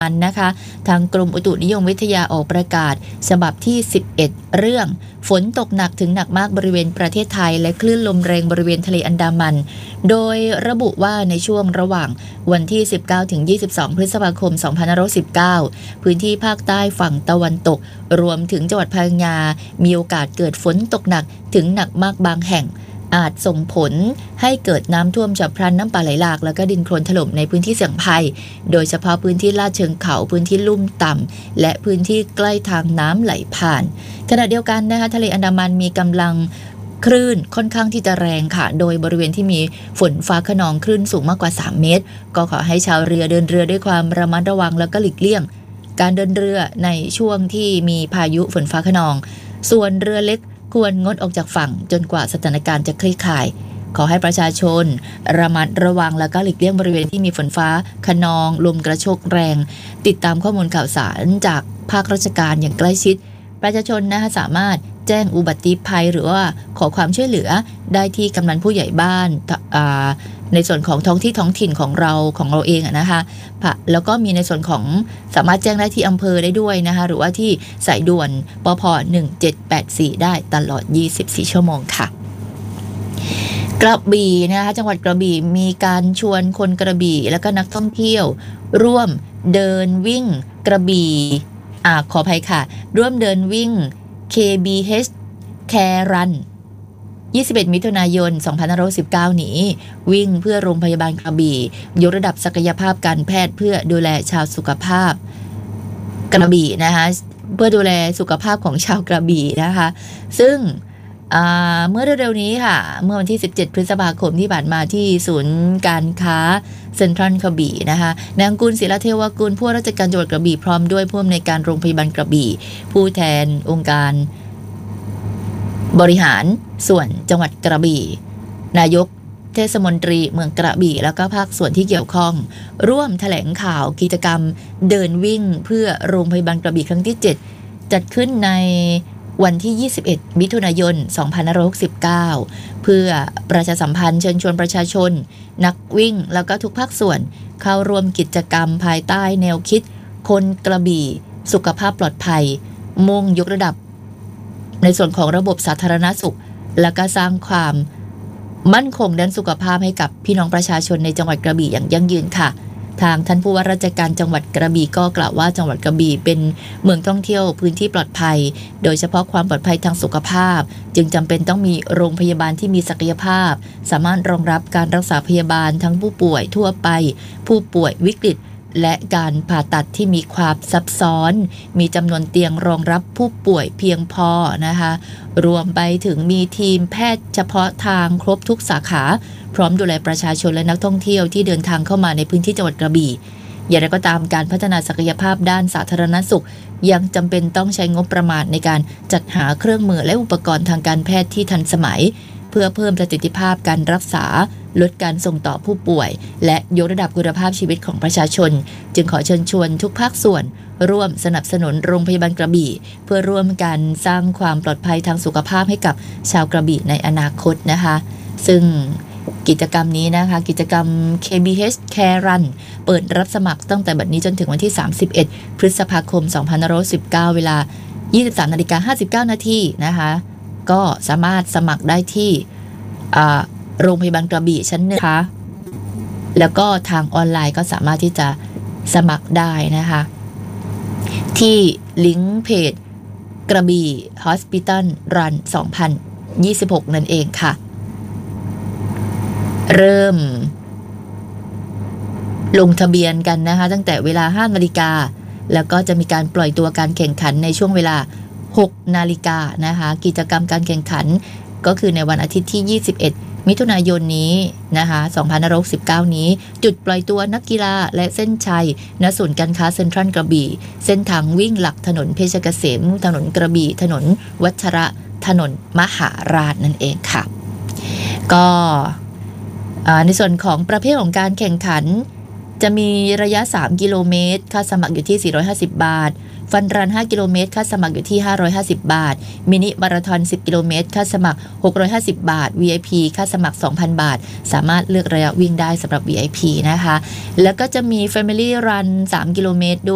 นะคะทางกรมอุตุนิยมวิทยาออกประกาศฉบับที่11เรื่องฝนตกหนักถึงหนักมากบริเวณประเทศไทยและคลื่นลมแรงบริเวณทะเลอันดามันโดยระบุว่าในช่วงระหว่างวันที่19ถึง22พฤษภาคม2519พื้นที่ภาคใต้ฝั่งตะวันตกรวมถึงจังหวัดพังงามีโอกาสเกิดฝนตกหนักถึงหนักมากบางแห่งอาจส่งผลให้เกิดน้ำท่วมฉับพลันน้ำป่าไหลหลากแล้วก็ดินโคลนถล่มในพื้นที่เสี่ยงภัยโดยเฉพาะพื้นที่ลาดเชิงเขาพื้นที่ลุ่มต่ำและพื้นที่ใกล้ทางน้ำไหลผ่านขณะเดียวกันนะคะทะเลอันดามันมีกำลังคลื่นค่อนข้างที่จะแรงค่ะโดยบริเวณที่มีฝนฟ้าคะนองคลื่นสูงมากกว่า3เมตรก็ขอให้ชาวเรือเดินเรือด้วยความระมัดระวังแล้วก็หลีกเลี่ยงการเดินเรือในช่วงที่มีพายุฝนฟ้าคะนองส่วนเรือเล็กควรงดออกจากฝั่งจนกว่าสถานการณ์จะคลี่คลายขอให้ประชาชนระมัดระวังและก็หลีกเลี่ยงบริเวณที่มีฝนฟ้าคะนองลมกระโชกแรงติดตามข้อมูลข่าวสารจากภาคราชการอย่างใกล้ชิดประชาชนนะคะสามารถแจ้งอุบัติภัยหรือว่าขอความช่วยเหลือได้ที่กำนันผู้ใหญ่บ้านในส่วนของท้องถิ่นของเราเองนะคะแล้วก็มีในส่วนของสามารถแจ้งได้ที่อำเภอได้ด้วยนะคะหรือว่าที่สายด่วนปพ1784ได้ตลอด24ชั่วโมงค่ะกระบี่นะคะจังหวัดกระบี่มีการชวนคนกระบี่แล้วก็นักท่องเที่ยวร่วมเดินวิ่งกระบี่ขออภัยค่ะร่วมเดินวิ่ง KBH Care Run 21 มิถุนายน 2519 นี้วิ่งเพื่อโรงพยาบาลกระบี่ยกระดับศักยภาพการแพทย์เพื่อดูแลชาวสุขภาพกระบี่นะคะเพื่อดูแลสุขภาพของชาวกระบี่นะคะซึ่งเมื่อเร็วๆนี้ค่ะเมื่อวันที่17พฤษภาคมที่ผ่านมาที่ศูนย์การค้าเซ็นทรัลกระบี่นะคะนางกุลศิลเทวกุลผู้ราชการจังหวัดกระบี่พร้อมด้วยผู้อำนวยการโรงพยาบาลกระบี่ผู้แทนองค์การบริหารส่วนจังหวัดกระบี่นายกเทศมนตรีเมืองกระบี่แล้วก็ภาคส่วนที่เกี่ยวข้องร่วมแถลงข่าวกิจกรรมเดินวิ่งเพื่อโรงพยาบาลกระบี่ครั้งที่7จัดขึ้นในวันที่21มิถุนายน2569เพื่อประชาสัมพันธ์เชิญชวนประชาชนนักวิ่งแล้วก็ทุกภาคส่วนเข้าร่วมกิจกรรมภายใต้แนวคิดคนกระบี่สุขภาพปลอดภัยมุ่งยกระดับในส่วนของระบบสาธารณสุขและก็สร้างความมั่นคงด้านสุขภาพให้กับพี่น้องประชาชนในจังหวัดกระบี่อย่างยั่งยืนค่ะทางท่านผู้ว่าราชการจังหวัดกระบี่ก็กล่าวว่าจังหวัดกระบี่เป็นเมืองท่องเที่ยวพื้นที่ปลอดภัยโดยเฉพาะความปลอดภัยทางสุขภาพจึงจำเป็นต้องมีโรงพยาบาลที่มีศักยภาพสามารถรองรับการรักษาพยาบาลทั้งผู้ป่วยทั่วไปผู้ป่วยวิกฤตและการผ่าตัดที่มีความซับซ้อนมีจำนวนเตียงรองรับผู้ป่วยเพียงพอนะคะรวมไปถึงมีทีมแพทย์เฉพาะทางครบทุกสาขาพร้อมดูแลประชาชนและนักท่องเที่ยวที่เดินทางเข้ามาในพื้นที่จังหวัดกระบี่อย่างไรก็ตามการพัฒนาศักยภาพด้านสาธารณสุขยังจำเป็นต้องใช้งบประมาณในการจัดหาเครื่องมือและอุปกรณ์ทางการแพทย์ที่ทันสมัยเพื่อเพิ่มประสิทธิภาพการรักษาลดการส่งต่อผู้ป่วยและยกระดับคุณภาพชีวิตของประชาชนจึงขอเชิญชวนทุกภาคส่วนร่วมสนับสนุนโรงพยาบาลกระบี่เพื่อร่วมกันสร้างความปลอดภัยทางสุขภาพให้กับชาวกระบี่ในอนาคตนะคะซึ่งกิจกรรมนี้นะคะกิจกรรม KBH Care Run เปิดรับสมัครตั้งแต่บัดนี้จนถึงวันที่31พฤษภาคม2519เวลา 23:59 นาทีนะคะก็สามารถสมัครได้ที่โรงพยาบาลกระบี่ชั้น1นะคะแล้วก็ทางออนไลน์ก็สามารถที่จะสมัครได้นะคะที่ลิงก์เพจกระบี่ Hospital Run 2026นั่นเองค่ะเริ่มลงทะเบียนกันนะคะตั้งแต่เวลา 5:00 นแล้วก็จะมีการปล่อยตัวการแข่งขันในช่วงเวลา 6:00 นนะคะกิจกรรมการแข่งขันก็คือในวันอาทิตย์ที่21มิถุนายนนี้นะคะ2519นี้จุดปล่อยตัวนักกีฬาและเส้นชัยณศูนย์การค้าเซ็นทรัลกระบี่เส้นทางวิ่งหลักถนนเพชรเกษมถนนกระบี่ถนนวัชระถนนมหาราชนั่นเองค่ะก็ในส่วนของประเภทของการแข่งขันจะมีระยะ3กิโลเมตรค่าสมัครอยู่ที่450 บาทฟันรัน5กิโลเมตรค่าสมัครอยู่ที่550 บาทมินิมาราธอน10กิโลเมตรค่าสมัคร650 บาท VIP ค่าสมัคร 2,000 บาทสามารถเลือกระยะวิ่งได้สำหรับ VIP นะคะแล้วก็จะมี Family Run 3กิโลเมตร